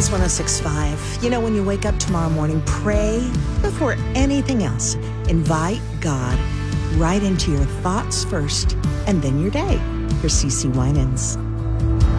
Wise 106.5. You know, when you wake up tomorrow morning, pray before anything else. Invite God right into your thoughts first and then your day. For CeCe Winans.